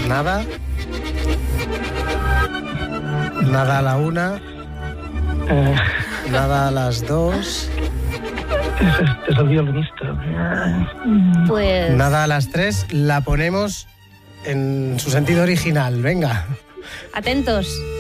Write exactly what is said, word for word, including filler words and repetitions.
Nada. Nada a la una. Eh, Nada a las dos. es, es el violinista. Pues... Nada a las tres. La ponemos en su sentido original. Venga. Atentos.